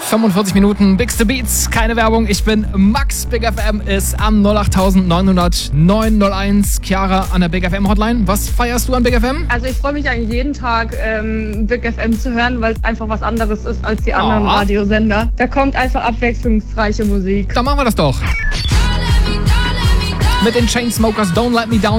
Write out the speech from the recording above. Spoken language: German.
45 Minuten, Bigste Beats, keine Werbung. Ich bin Max. Big FM ist am 08900 901. Chiara an der Big FM Hotline. Was feierst du an Big FM? Also ich freue mich eigentlich jeden Tag, Big FM zu hören, weil es einfach was anderes ist als die anderen Radiosender. Da kommt einfach abwechslungsreiche Musik. Dann machen wir das doch. Mit den Chainsmokers, Don't Let Me Down.